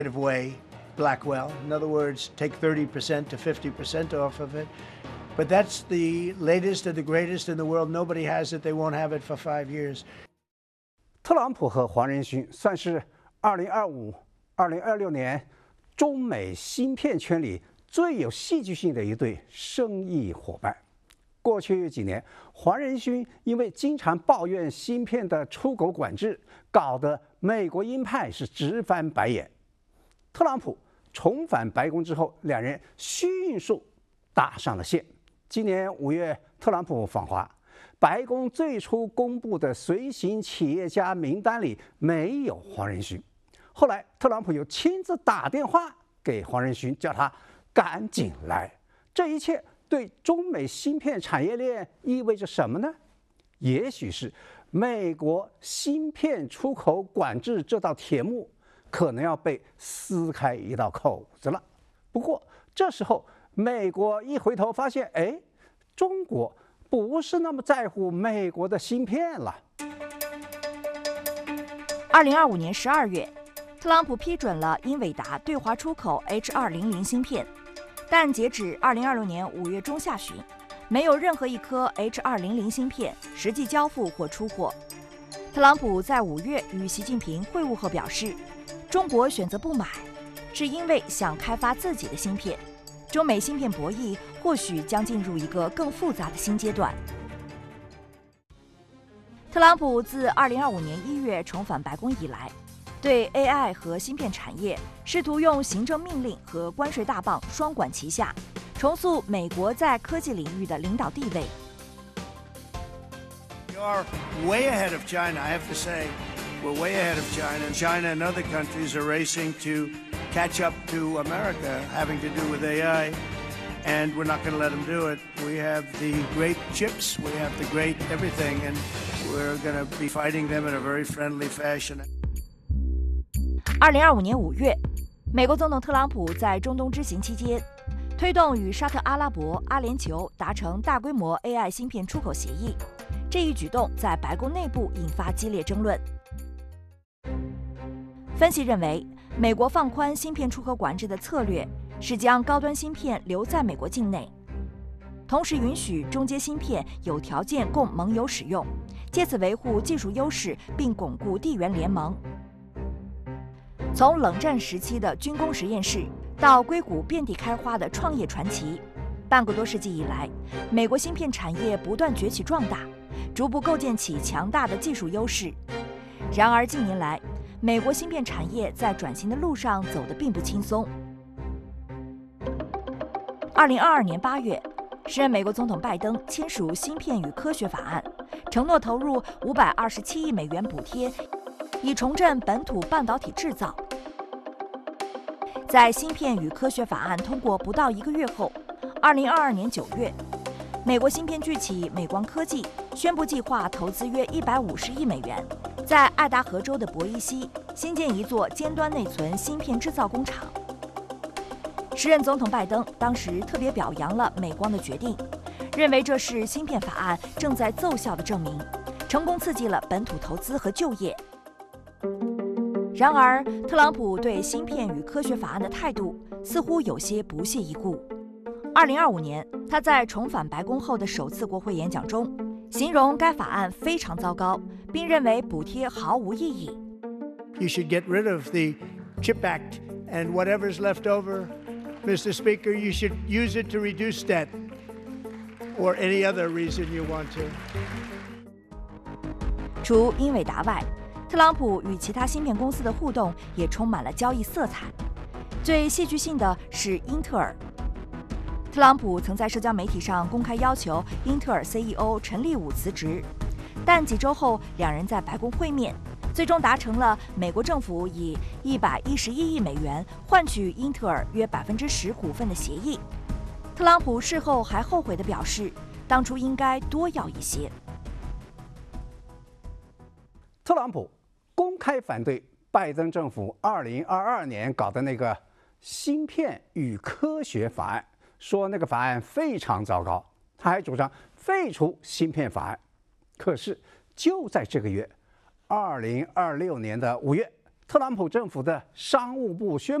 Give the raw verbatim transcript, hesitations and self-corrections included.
way Blackwell. In other words, take thirty percent to fifty percent off of it. But that's the latest and the greatest in the world. Nobody has it. They won't have it for five years. 特朗普和黄仁勋算是二零二五、二零二六年中美芯片圈里最有戏剧性的一对生意伙伴。过去几年，黄仁勋因为经常抱怨芯片的出口管制，搞得美国鹰派是直翻白眼。特朗普重返白宫之后，两人虚运术搭上了线。今年五月，特朗普访华，白宫最初公布的随行企业家名单里没有黄仁勋。后来，特朗普又亲自打电话给黄仁勋，叫他赶紧来。这一切对中美芯片产业链意味着什么呢？也许是美国芯片出口管制这道铁幕可能要被撕开一道口子了。不过这时候美国一回头发现，哎，中国不是那么在乎美国的芯片了。 二零二五年十二月，特朗普批准了英伟达对华出口 H 二零零芯片。但截止二零二六年五月中下旬，没有任何一颗 H 二零零芯片实际交付或出货。特朗普在五月与习近平会晤后表示，中国选择不买，是因为想开发自己的芯片。中美芯片博弈或许将进入一个更复杂的新阶段。特朗普自二零二五年一月重返白宫以来，对 A I 和芯片产业试图用行政命令和关税大棒双管齐下，重塑美国在科技领域的领导地位。 We are way ahead of China, I have to say. We're way ahead of China. China and other countries are racing to catch up to America, having to do with A I. And we're not going to let them do it. We have the great chips, we have the great everything, and we're going to be fighting them in a very friendly fashion. 二零二五年五月，美国总统特朗普在中东之行期间，推动与沙特阿拉伯、阿联酋达成大规模 A I 芯片出口协议。这一举动在白宫内部引发激烈争论。分析认为，美国放宽芯片出口管制的策略是将高端芯片留在美国境内，同时允许中阶芯片有条件供盟友使用，借此维护技术优势并巩固地缘联盟。从冷战时期的军工实验室到硅谷遍地开花的创业传奇，半个多世纪以来，美国芯片产业不断崛起壮大，逐步构建起强大的技术优势。然而近年来，美国芯片产业在转型的路上走得并不轻松。二零二二年八月，时任美国总统拜登签署芯片与科学法案，承诺投入五百二十七亿美元补贴，以重振本土半导体制造。在芯片与科学法案通过不到一个月后，二零二二年九月，美国芯片巨企美光科技宣布计划投资约一百五十亿美元，在爱达荷州的博伊西新建一座尖端内存芯片制造工厂。时任总统拜登当时特别表扬了美光的决定，认为这是芯片法案正在奏效的证明，成功刺激了本土投资和就业。然而，特朗普对芯片与科学法案的态度似乎有些不屑一顾。二零二五年，他在重返白宫后的首次国会演讲中，形容该法案非常糟糕，并认为补贴毫无意义。 You should get rid of the CHIP Act, and whatever's left over, Mister Speaker, you should use it to reduce debt, or any other reason you want to. 除英伟达外，特朗普与其他芯片公司的互动也充满了交易色彩。最戏剧性的是英特尔。特朗普曾在社交媒体上公开要求英特尔 C E O 陈立武辞职，但几周后两人在白宫会面，最终达成了美国政府以一百一十一亿美元换取英特尔约百分之十股份的协议。特朗普事后还后悔地表示，当初应该多要一些。 特朗普公开反对拜登政府二零二二年搞的那个芯片与科学法案，说那个法案非常糟糕，他还主张废除芯片法案。可是就在这个月，二零二六年的五月， 特朗普政府的商务部宣